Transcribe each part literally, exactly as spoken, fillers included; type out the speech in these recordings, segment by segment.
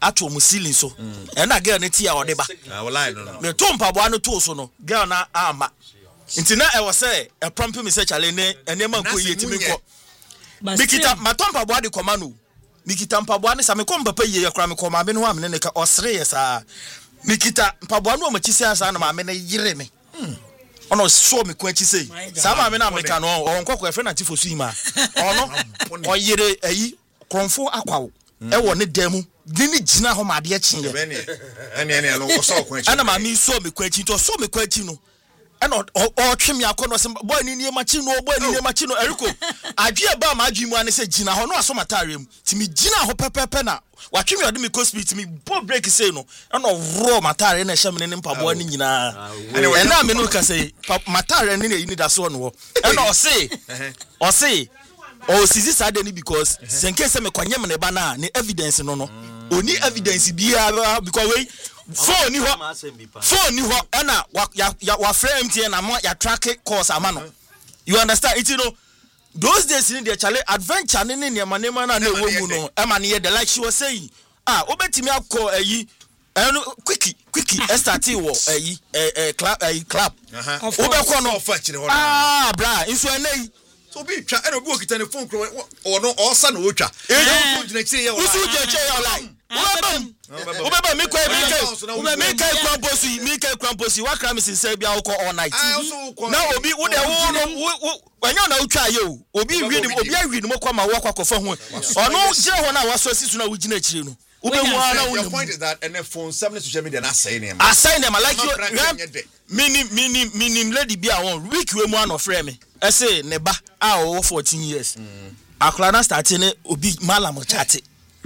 ato mu ceiling so and na girl ne tia ode ba me to mpaboa no to so no girl na ama nti na e wo say e prompt me say chale ne ene man ko yetimi ko mikita matompa boa de koma no mikita mpaboa ne sa me ko mpapa yie yakra me ko ma me no am ne ne ka osre yesa mikita mpaboa no machi sia sa na ma me ne yire me ono so me ko achi sei sa ma me na America no on kokko e friend antifo su ima ono on yire ayi kronfo akwawo e wo ne dam dini gina ho ma de chen ye ene ene no so ko achi ana ma me so me ko achi to so me ko achi no eno o twem yakono se boy ni nie machi no boy ni nie machi no eriko adwe ba ma adwe mu ane se gina ho no aso matare mu ti mi gina ho pepepe na watwem yode mi ko speed mi bo break say no eno ro matare na hye me ne mpabo ani nyina ena me no ka say matare ni ne da so no eno o say o say o sisi sade ni because senke se me kwanye me ne ba na ne evidence no no oni evidence bia because we phone ni ho phone ni ho na wa wa frame M T N na mo ya track course amano you understand it you know those days in the chale adventure ne ne ne manema na na ewo mu no e ma ne the like she was saying ah obetimi akọ ayi eno quickie quickie start wo ayi eh clap ayi clap obekọ no ah bra inso enai so be twa eno bi okita ne phone kro ono osa na otwa e phone gina kire ye wa usu je che ya like Ubeba Ubeba mi kwa mi mi kai kwamposi mi kai kwamposi wa kra mi sinse bia wo all night na obi wo de wo no wanya na utwa ye o obi wi ni obi awi ni mo kwa ma wo kwa kofa ho ono gire ho na waso asisu na wo gina akire no ubemu ana wo the point is that and phone seven social media na say name assign them like you mini mini mini lady bia won week we mu an frame me e say ne ba a wo fourteen years akla na start ne obi malam chat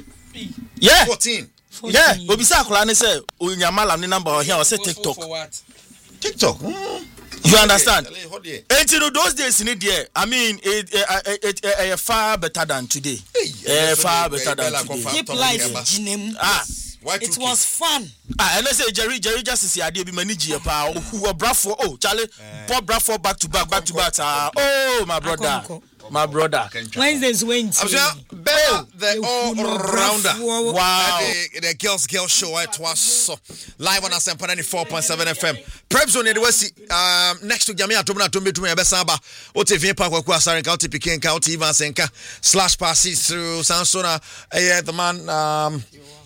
yeah fourteen yeah obi say akla ne say onya malam ne number here o say TikTok TikTok you understand until those days in there I mean it it it far better than today eh far better than today keep life ginem ah it was fun ah and I say Jerry Jerry just see ade bi manage here pa who brafo oh Charlie pop brafo back to back back to back oh my brother my brother Wednesdays Wednesday Bell the all rounder wow the, the girls girls show it was so live on Asempa ninety-four point seven F M prep zone the west um next to Jamia Tomna Tombe to me besamba o T V park kwa Sarin County Pikin County Ivan Senka slash passes through Sansona eh the man um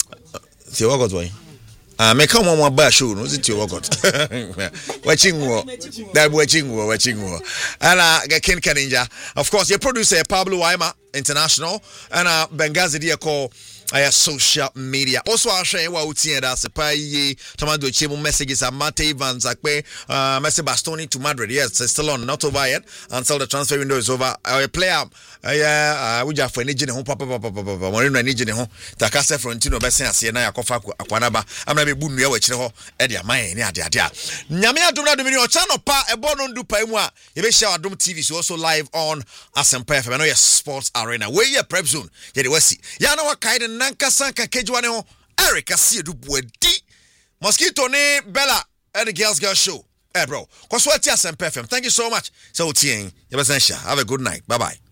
Ti wagot boy ah me come on ba show no ti wagot watching wo that watching wo watching wo ana ga Ken Kaninja of course your producer Pablo Waima International and uh Bengazi dia call aya social media also I share wa utie da se pa yi tomado chemu messages are Mate Evans akpe uh message Bastoni to Madrid yes it's still on not over yet until the transfer window is over our player yeah uh we just for nigine ho papa papa papa mo no nigine ho takase frontino be sen ase na yakofa akwana ba amna be bunu ya wa kire ho e de aman ni ade ade a nyame adom na domini o channel pa e bo no ndu pa mu a ye be share adom T V so also live on Asempa F M no yes sports arena we ye prep zone ye de wasi ya na wa kaide nanka sanka kejuane ho Eric Asiedu Buedi Mosquito ne Bella at the Girls Girl Show eh bro kwaswati Asempa F M thank you so much so tien ye be sha have a good night bye bye.